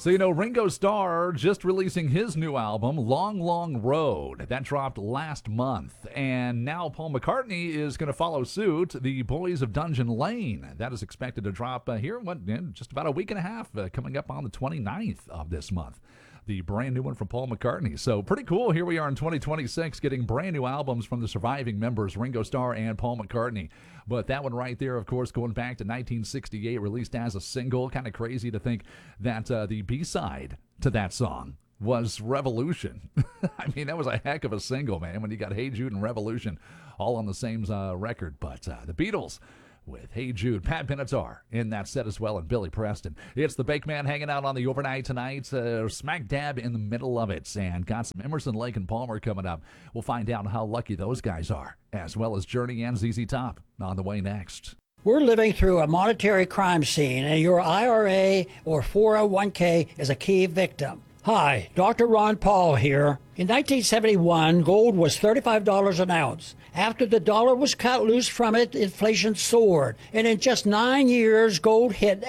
So, you know, Ringo Starr just releasing his new album, Long, Long Road. That dropped last month. And now Paul McCartney is going to follow suit. The Boys of Dungeon Lane. That is expected to drop here in just about a week and a half, coming up on the 29th of this month. The brand new one from Paul McCartney. So pretty cool. Here we are in 2026 getting brand new albums from the surviving members, Ringo Starr and Paul McCartney. But that one right there, of course, going back to 1968, released as a single. Kind of crazy to think that the B-side to that song was Revolution. I mean, that was a heck of a single, man, when you got Hey Jude and Revolution all on the same record. But the Beatles with Hey Jude, Pat Benatar in that set as well, and Billy Preston. It's the Bake Man hanging out on the overnight tonight, smack dab in the middle of it, and got some Emerson, Lake and Palmer coming up. We'll find out how lucky those guys are, as well as Journey and ZZ Top on the way next. We're living through a monetary crime scene, and your IRA or 401k is a key victim. Hi, Dr. Ron Paul here. In 1971, gold was $35 an ounce. After the dollar was cut loose from it, inflation soared. And in just 9 years, gold hit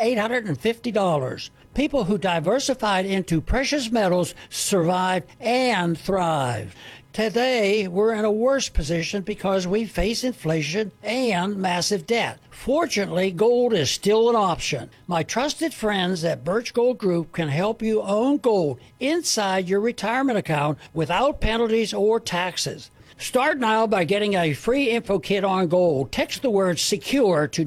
$850. People who diversified into precious metals survived and thrived. Today, we're in a worse position because we face inflation and massive debt. Fortunately, gold is still an option. My trusted friends at Birch Gold Group can help you own gold inside your retirement account without penalties or taxes. Start now by getting a free info kit on gold. Text the word SECURE to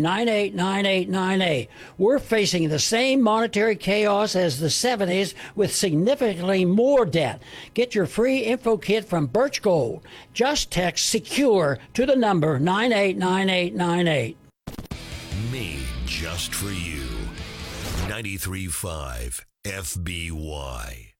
989898. We're facing the same monetary chaos as the 70s with significantly more debt. Get your free info kit from Birch Gold. Just text SECURE to the number 989898. Made just for you. 93.5 FBY.